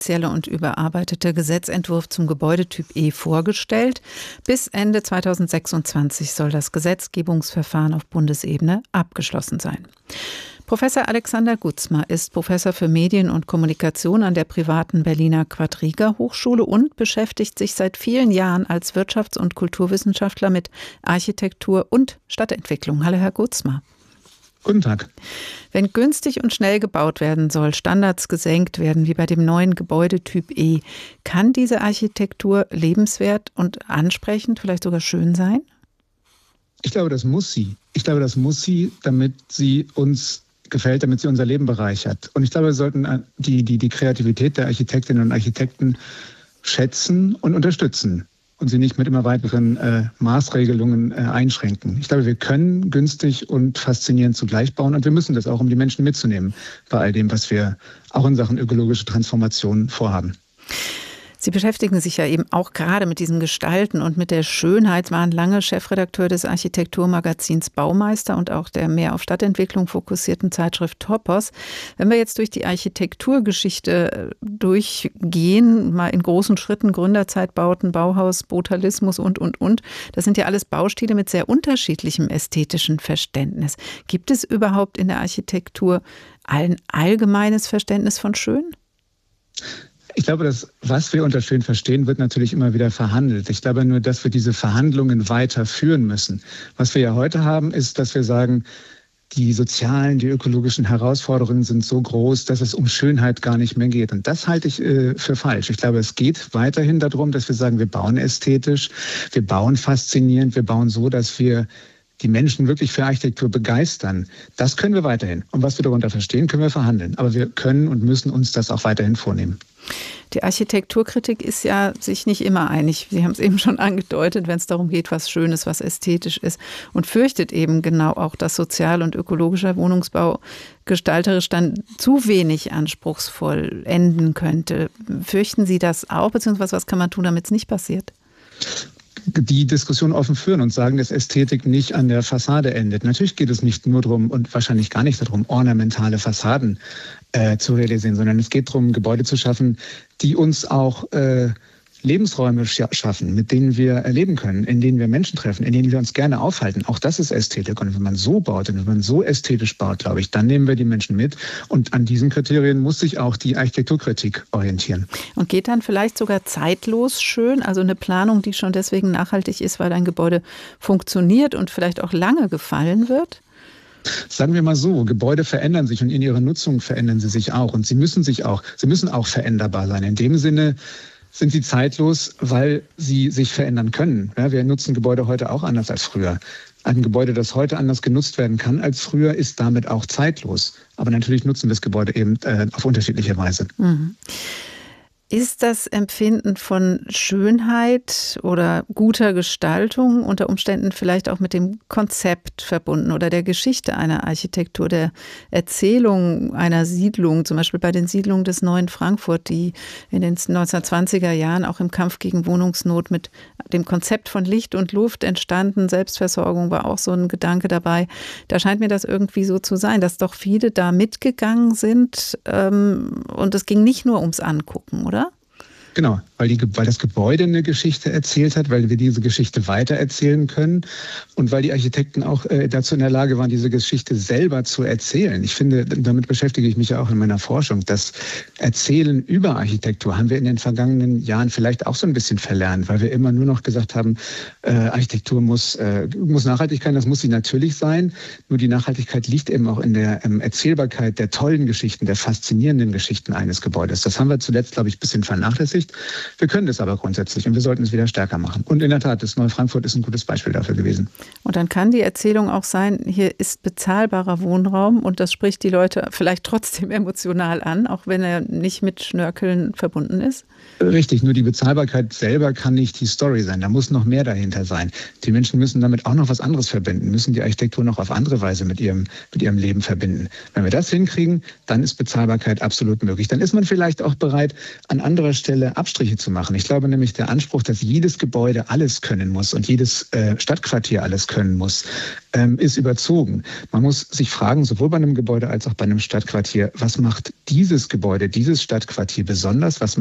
offizielle und überarbeitete Gesetzentwurf zum Gebäudetyp E vorgestellt. Bis Ende 2026 soll das Gesetzgebungsverfahren auf Bundesebene abgeschlossen sein. Professor Alexander Gutzma ist Professor für Medien und Kommunikation an der privaten Berliner Quadriga Hochschule und beschäftigt sich seit vielen Jahren als Wirtschafts- und Kulturwissenschaftler mit Architektur und Stadtentwicklung. Hallo, Herr Gutzma. Guten Tag. Wenn günstig und schnell gebaut werden soll, Standards gesenkt werden, wie bei dem neuen Gebäudetyp E, kann diese Architektur lebenswert und ansprechend, vielleicht sogar schön sein? Ich glaube, das muss sie. Damit sie uns gefällt, damit sie unser Leben bereichert. Und ich glaube, wir sollten die Kreativität der Architektinnen und Architekten schätzen und unterstützen und sie nicht mit immer weiteren Maßregelungen einschränken. Ich glaube, wir können günstig und faszinierend zugleich bauen und wir müssen das auch, um die Menschen mitzunehmen bei all dem, was wir auch in Sachen ökologische Transformation vorhaben. Sie beschäftigen sich ja eben auch gerade mit diesem Gestalten und mit der Schönheit, waren lange Chefredakteur des Architekturmagazins Baumeister und auch der mehr auf Stadtentwicklung fokussierten Zeitschrift Topos. Wenn wir jetzt durch die Architekturgeschichte durchgehen, mal in großen Schritten, Gründerzeitbauten, Bauhaus, Brutalismus und. Das sind ja alles Baustile mit sehr unterschiedlichem ästhetischen Verständnis. Gibt es überhaupt in der Architektur ein allgemeines Verständnis von schön? Ich glaube, das, was wir unter schön verstehen, wird natürlich immer wieder verhandelt. Ich glaube nur, dass wir diese Verhandlungen weiterführen müssen. Was wir ja heute haben, ist, dass wir sagen, die sozialen, die ökologischen Herausforderungen sind so groß, dass es um Schönheit gar nicht mehr geht. Und das halte ich für falsch. Ich glaube, es geht weiterhin darum, dass wir sagen, wir bauen ästhetisch, wir bauen faszinierend, wir bauen so, dass wir die Menschen wirklich für Architektur begeistern. Das können wir weiterhin. Und was wir darunter verstehen, können wir verhandeln. Aber wir können und müssen uns das auch weiterhin vornehmen. Die Architekturkritik ist ja sich nicht immer einig. Sie haben es eben schon angedeutet, wenn es darum geht, was schön ist, was ästhetisch ist, und fürchtet eben genau auch, dass sozial- und ökologischer Wohnungsbau gestalterisch dann zu wenig anspruchsvoll enden könnte. Fürchten Sie das auch, beziehungsweise was kann man tun, damit es nicht passiert? Die Diskussion offen führen und sagen, dass Ästhetik nicht an der Fassade endet. Natürlich geht es nicht nur darum und wahrscheinlich gar nicht darum, ornamentale Fassaden zu realisieren, sondern es geht darum, Gebäude zu schaffen, die uns auch Lebensräume schaffen, mit denen wir erleben können, in denen wir Menschen treffen, in denen wir uns gerne aufhalten. Auch das ist Ästhetik. Und wenn man so baut und wenn man so ästhetisch baut, glaube ich, dann nehmen wir die Menschen mit. Und an diesen Kriterien muss sich auch die Architekturkritik orientieren. Und geht dann vielleicht sogar zeitlos schön? Also eine Planung, die schon deswegen nachhaltig ist, weil ein Gebäude funktioniert und vielleicht auch lange gefallen wird? Sagen wir mal so, Gebäude verändern sich und in ihrer Nutzung verändern sie sich auch. Und sie müssen auch veränderbar sein. In dem Sinne sind sie zeitlos, weil sie sich verändern können. Ja, wir nutzen Gebäude heute auch anders als früher. Ein Gebäude, das heute anders genutzt werden kann als früher, ist damit auch zeitlos. Aber natürlich nutzen wir das Gebäude eben auf unterschiedliche Weise. Mhm. Ist das Empfinden von Schönheit oder guter Gestaltung unter Umständen vielleicht auch mit dem Konzept verbunden oder der Geschichte einer Architektur, der Erzählung einer Siedlung, zum Beispiel bei den Siedlungen des Neuen Frankfurt, die in den 1920er Jahren auch im Kampf gegen Wohnungsnot mit dem Konzept von Licht und Luft entstanden. Selbstversorgung war auch so ein Gedanke dabei. Da scheint mir das irgendwie so zu sein, dass doch viele da mitgegangen sind und es ging nicht nur ums Angucken, oder? Genau, weil das Gebäude eine Geschichte erzählt hat, weil wir diese Geschichte weitererzählen können und weil die Architekten auch dazu in der Lage waren, diese Geschichte selber zu erzählen. Ich finde, damit beschäftige ich mich ja auch in meiner Forschung. Das Erzählen über Architektur haben wir in den vergangenen Jahren vielleicht auch so ein bisschen verlernt, weil wir immer nur noch gesagt haben, Architektur muss nachhaltig sein, das muss sie natürlich sein. Nur die Nachhaltigkeit liegt eben auch in der Erzählbarkeit der tollen Geschichten, der faszinierenden Geschichten eines Gebäudes. Das haben wir zuletzt, glaube ich, ein bisschen vernachlässigt. Wir können das aber grundsätzlich und wir sollten es wieder stärker machen. Und in der Tat, das Neue Frankfurt ist ein gutes Beispiel dafür gewesen. Und dann kann die Erzählung auch sein, hier ist bezahlbarer Wohnraum und das spricht die Leute vielleicht trotzdem emotional an, auch wenn er nicht mit Schnörkeln verbunden ist? Richtig, nur die Bezahlbarkeit selber kann nicht die Story sein. Da muss noch mehr dahinter sein. Die Menschen müssen damit auch noch was anderes verbinden, müssen die Architektur noch auf andere Weise mit ihrem Leben verbinden. Wenn wir das hinkriegen, dann ist Bezahlbarkeit absolut möglich. Dann ist man vielleicht auch bereit, an anderer Stelle Abstriche zu machen. Ich glaube nämlich, der Anspruch, dass jedes Gebäude alles können muss und jedes Stadtquartier alles können muss, ist überzogen. Man muss sich fragen, sowohl bei einem Gebäude als auch bei einem Stadtquartier, was macht dieses Gebäude, dieses Stadtquartier besonders? Was